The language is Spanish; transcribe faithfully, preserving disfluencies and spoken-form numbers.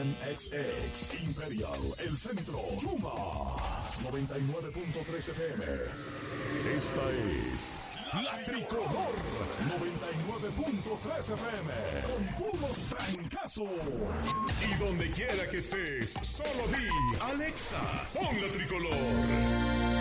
N X X, Imperial, El Centro, Chuma, noventa y nueve punto tres F M. Esta es La Tricolor, noventa y nueve punto tres F M, con puros trancazos. Y donde quiera que estés, solo di, Alexa, pon La Tricolor.